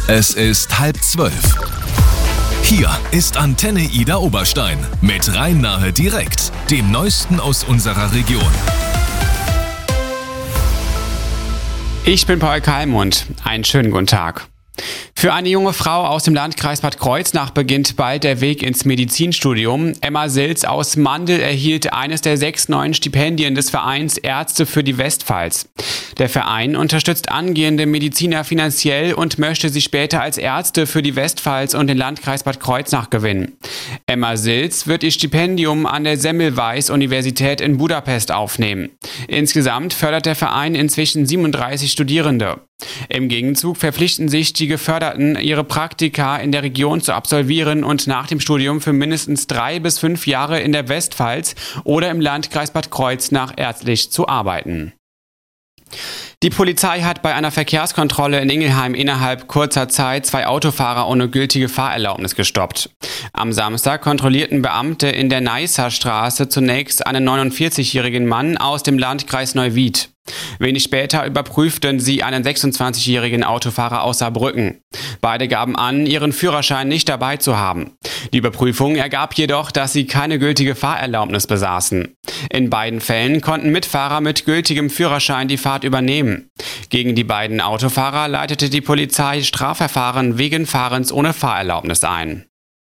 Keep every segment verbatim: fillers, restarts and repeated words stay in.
Es ist halb zwölf. Hier ist Antenne Ida Oberstein mit Rhein-Nahe direkt, dem Neuesten aus unserer Region. Ich bin Paul Kalmund. Einen schönen guten Tag. Für eine junge Frau aus dem Landkreis Bad Kreuznach beginnt bald der Weg ins Medizinstudium. Emma Silz aus Mandel erhielt eines der sechs neuen Stipendien des Vereins Ärzte für die Westpfalz. Der Verein unterstützt angehende Mediziner finanziell und möchte sie später als Ärzte für die Westpfalz und den Landkreis Bad Kreuznach gewinnen. Emma Silz wird ihr Stipendium an der Semmelweis-Universität in Budapest aufnehmen. Insgesamt fördert der Verein inzwischen siebenunddreißig Studierende. Im Gegenzug verpflichten sich die Geförderten, ihre Praktika in der Region zu absolvieren und nach dem Studium für mindestens drei bis fünf Jahre in der Westpfalz oder im Landkreis Bad Kreuznach ärztlich zu arbeiten. Die Polizei hat bei einer Verkehrskontrolle in Ingelheim innerhalb kurzer Zeit zwei Autofahrer ohne gültige Fahrerlaubnis gestoppt. Am Samstag kontrollierten Beamte in der Neisser Straße zunächst einen neunundvierzigjährigen Mann aus dem Landkreis Neuwied. Wenig später überprüften sie einen sechsundzwanzigjährigen Autofahrer aus Saarbrücken. Beide gaben an, ihren Führerschein nicht dabei zu haben. Die Überprüfung ergab jedoch, dass sie keine gültige Fahrerlaubnis besaßen. In beiden Fällen konnten Mitfahrer mit gültigem Führerschein die Fahrt übernehmen. Gegen die beiden Autofahrer leitete die Polizei Strafverfahren wegen Fahrens ohne Fahrerlaubnis ein.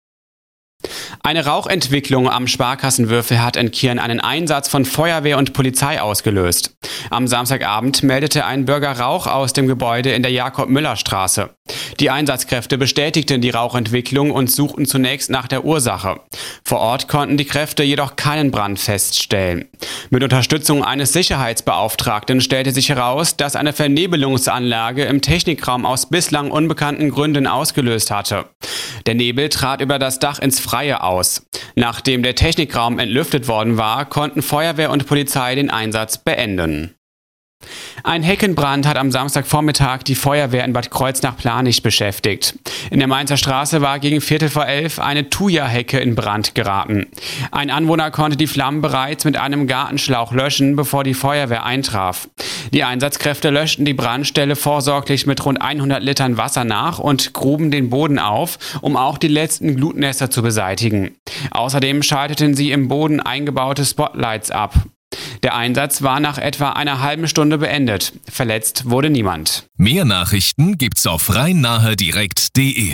Eine Rauchentwicklung am Sparkassenwürfel hat in Kirn einen Einsatz von Feuerwehr und Polizei ausgelöst. Am Samstagabend meldete ein Bürger Rauch aus dem Gebäude in der Jakob-Müller-Straße. Die Einsatzkräfte bestätigten die Rauchentwicklung und suchten zunächst nach der Ursache. Vor Ort konnten die Kräfte jedoch keinen Brand feststellen. Mit Unterstützung eines Sicherheitsbeauftragten stellte sich heraus, dass eine Vernebelungsanlage im Technikraum aus bislang unbekannten Gründen ausgelöst hatte. Der Nebel trat über das Dach ins Freie aus. Nachdem der Technikraum entlüftet worden war, konnten Feuerwehr und Polizei den Einsatz beenden. Ein Heckenbrand hat am Samstagvormittag die Feuerwehr in Bad Kreuznach-Planicht beschäftigt. In der Mainzer Straße war gegen Viertel vor elf eine Thuja-Hecke in Brand geraten. Ein Anwohner konnte die Flammen bereits mit einem Gartenschlauch löschen, bevor die Feuerwehr eintraf. Die Einsatzkräfte löschten die Brandstelle vorsorglich mit rund hundert Litern Wasser nach und gruben den Boden auf, um auch die letzten Glutnester zu beseitigen. Außerdem schalteten sie im Boden eingebaute Spotlights ab. Der Einsatz war nach etwa einer halben Stunde beendet. Verletzt wurde niemand. Mehr Nachrichten gibt's auf rhein-nahe direkt punkt de.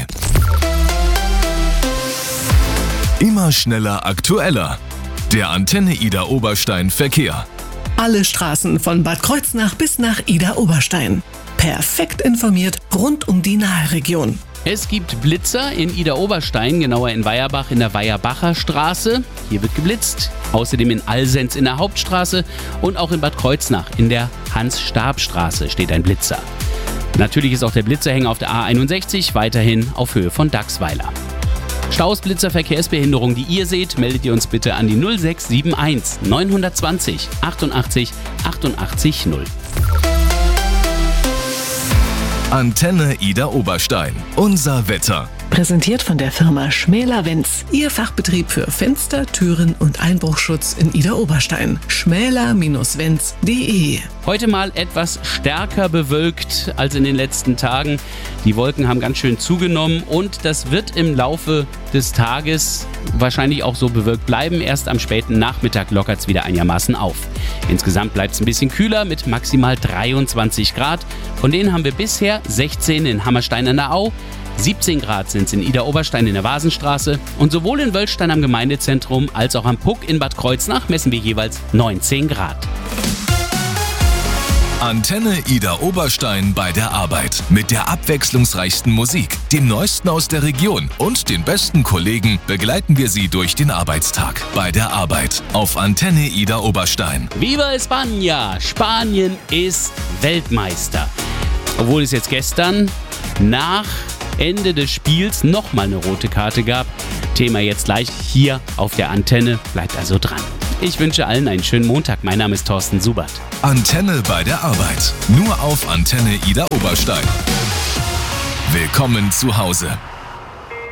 Immer schneller, aktueller. Der Antenne Ida Oberstein Verkehr. Alle Straßen von Bad Kreuznach bis nach Ida Oberstein. Perfekt informiert rund um die Naheregion. Es gibt Blitzer in Ida Oberstein, genauer in Weierbach in der Weierbacher Straße. Hier wird geblitzt. Außerdem in Alsenz in der Hauptstraße und auch in Bad Kreuznach in der Hans-Stab-Straße steht ein Blitzer. Natürlich ist auch der Blitzerhänger auf der A einundsechzig weiterhin auf Höhe von Dachsweiler. Staus, Blitzer, Verkehrsbehinderung, die ihr seht, meldet ihr uns bitte an die null sechs sieben eins neun zwei null achtundachtzig achtundachtzig null. Antenne Ida Oberstein. Unser Wetter. Präsentiert von der Firma Schmäler-Wenz. Ihr Fachbetrieb für Fenster, Türen und Einbruchschutz in Ida Oberstein. schmäler Bindestrich wenz punkt de. Heute mal etwas stärker bewölkt als in den letzten Tagen. Die Wolken haben ganz schön zugenommen und das wird im Laufe des Tages wahrscheinlich auch so bewölkt bleiben. Erst am späten Nachmittag lockert es wieder einigermaßen auf. Insgesamt bleibt es ein bisschen kühler mit maximal dreiundzwanzig Grad. Von denen haben wir bisher sechzehn in Hammerstein an der Au. siebzehn Grad sind es in Ida Oberstein in der Vasenstraße und sowohl in Wölstein am Gemeindezentrum als auch am Puck in Bad Kreuznach messen wir jeweils neunzehn Grad. Antenne Ida Oberstein bei der Arbeit. Mit der abwechslungsreichsten Musik, dem Neuesten aus der Region und den besten Kollegen begleiten wir Sie durch den Arbeitstag. Bei der Arbeit auf Antenne Ida Oberstein. Viva España! Spanien ist Weltmeister. Obwohl es jetzt gestern nach Ende des Spiels nochmal eine rote Karte gab. Thema jetzt gleich hier auf der Antenne. Bleibt also dran. Ich wünsche allen einen schönen Montag. Mein Name ist Thorsten Subert. Antenne bei der Arbeit. Nur auf Antenne Ida Oberstein. Willkommen zu Hause.